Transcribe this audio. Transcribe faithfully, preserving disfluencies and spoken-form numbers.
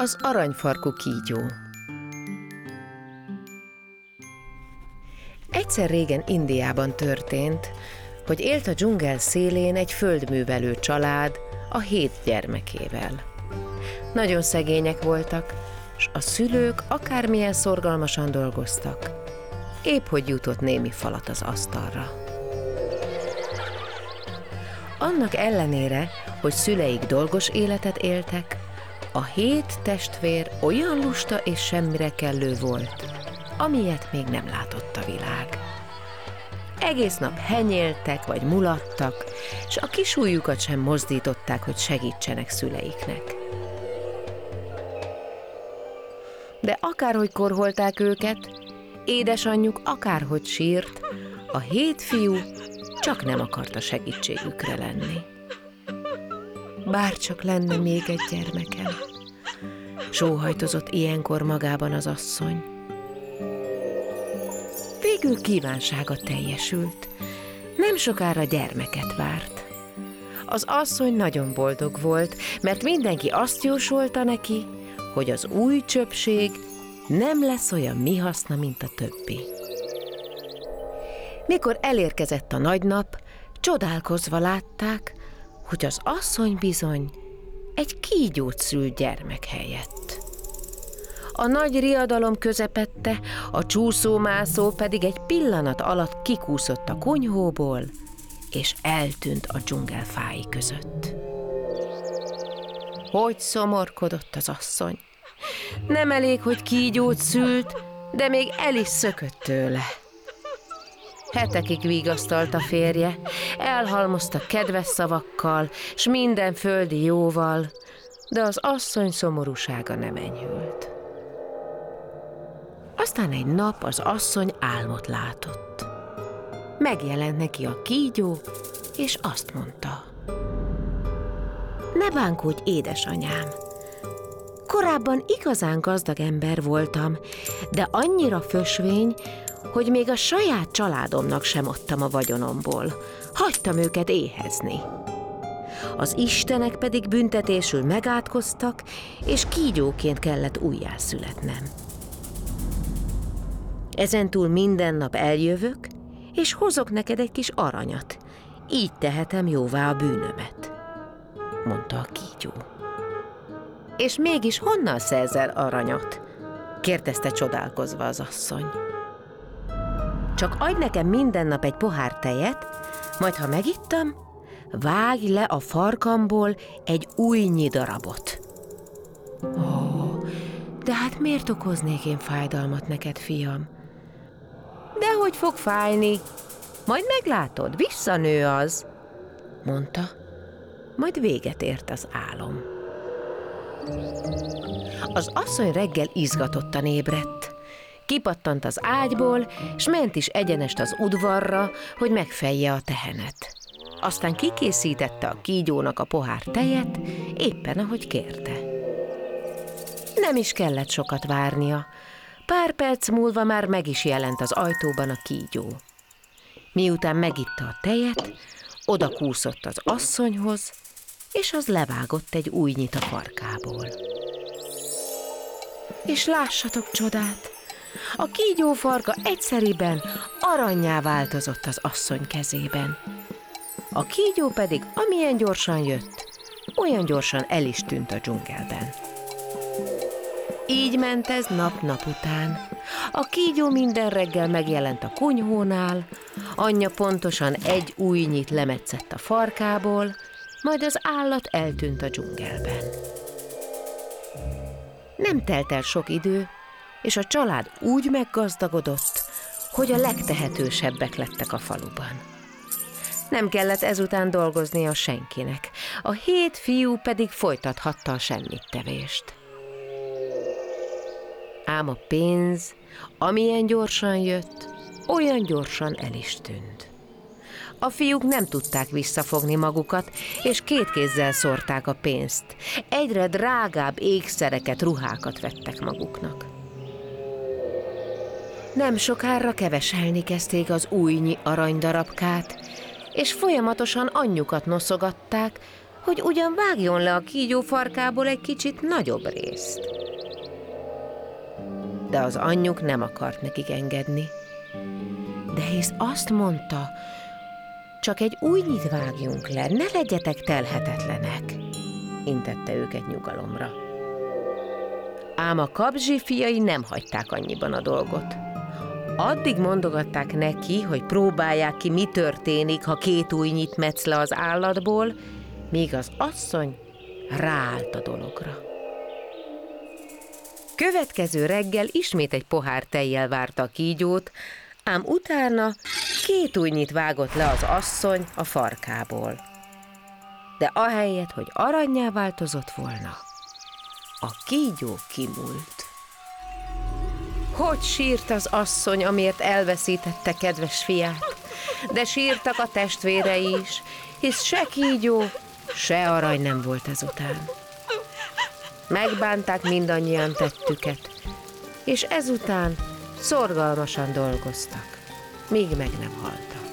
Az aranyfarkú kígyó. Egyszer régen Indiában történt, hogy élt a dzsungel szélén egy földművelő család a hét gyermekével. Nagyon szegények voltak, s a szülők akármilyen szorgalmasan dolgoztak, épp hogy jutott némi falat az asztalra. Annak ellenére, hogy szüleik dolgos életet éltek, a hét testvér olyan lusta és semmire kellő volt, amilyet még nem látott a világ. Egész nap henyéltek vagy mulattak, s a kisujjukat sem mozdították, hogy segítsenek szüleiknek. De akárhogy korholták őket, édesanyjuk akárhogy sírt, a hét fiú csak nem akarta segítségükre lenni. Bárcsak lenne még egy gyermekem, sóhajtozott ilyenkor magában az asszony. Végül kívánsága teljesült, nem sokára gyermeket várt. Az asszony nagyon boldog volt, mert mindenki azt jósolta neki, hogy az új csöpség nem lesz olyan mihaszna, mint a többi. Mikor elérkezett a nagy nap, csodálkozva látták, hogy az asszony bizony egy kígyót szült gyermek helyett. A nagy riadalom közepette, a csúszómászó pedig egy pillanat alatt kikúszott a kunyhóból, és eltűnt a dzsungel fái között. Hogy szomorkodott az asszony! Nem elég, hogy kígyót szült, de még el is szökött tőle. Hetekig vigasztalt a férje, elhalmozta kedves szavakkal, s minden földi jóval, de az asszony szomorúsága nem enyhült. Aztán egy nap az asszony álmot látott. Megjelent neki a kígyó, és azt mondta: ne bánkódj, édesanyám! Korábban igazán gazdag ember voltam, de annyira fösvény, hogy még a saját családomnak sem adtam a vagyonomból. Hagytam őket éhezni. Az istenek pedig büntetésül megátkoztak, és kígyóként kellett újjászületnem. Ezentúl minden nap eljövök, és hozok neked egy kis aranyat. Így tehetem jóvá a bűnömet, mondta a kígyó. És mégis honnan szerzel aranyat? Kérdezte csodálkozva az asszony. Csak adj nekem minden nap egy pohár tejet, majd ha megittam, vágj le a farkamból egy újnyi darabot. Ó, de hát miért okoznék én fájdalmat neked, fiam? Dehogy fog fájni, majd meglátod, visszanő az, mondta, majd véget ért az álom. Az asszony reggel izgatottan ébredt. Kipattant az ágyból, s ment is egyenest az udvarra, hogy megfejje a tehenet. Aztán kikészítette a kígyónak a pohár tejet, éppen ahogy kérte. Nem is kellett sokat várnia. Pár perc múlva már meg is jelent az ajtóban a kígyó. Miután megitta a tejet, oda kúszott az asszonyhoz, és az levágott egy újnyit a farkából. És lássatok csodát! A kígyó farka egyszeriben arannyá változott az asszony kezében. A kígyó pedig amilyen gyorsan jött, olyan gyorsan el is tűnt a dzsungelben. Így ment ez nap-nap után. A kígyó minden reggel megjelent a kunyhónál, anyja pontosan egy újnyit lemetszett a farkából, majd az állat eltűnt a dzsungelben. Nem telt el sok idő, és a család úgy meggazdagodott, hogy a legtehetősebbek lettek a faluban. Nem kellett ezután dolgoznia senkinek, a hét fiú pedig folytathatta a semmittevést. Ám a pénz, amilyen gyorsan jött, olyan gyorsan el is tűnt. A fiúk nem tudták visszafogni magukat, és két kézzel szórták a pénzt. Egyre drágább ékszereket, ruhákat vettek maguknak. Nem sokára keveselni kezdték az újnyi aranydarabkát, és folyamatosan anyjukat noszogatták, hogy ugyan vágjon le a kígyó farkából egy kicsit nagyobb részt. De az anyjuk nem akart nekik engedni. De hisz azt mondta, csak egy újnyit vágjunk le, ne legyetek telhetetlenek, intette őket nyugalomra. Ám a Kabzsi fiai nem hagyták annyiban a dolgot. Addig mondogatták neki, hogy próbálják ki, mi történik, ha két újnyit metsz le az állatból, míg az asszony ráállt a dologra. Következő reggel ismét egy pohár tejjel várta a kígyót, ám utána két újnyit vágott le az asszony a farkából. De ahelyett, hogy arannyá változott volna, a kígyó kimúlt. Hogy sírt az asszony, amiért elveszítette kedves fiát, de sírtak a testvérei is, hisz se kígyó, se arany nem volt ezután. Megbánták mindannyian tettüket, és ezután szorgalmasan dolgoztak, míg meg nem haltak.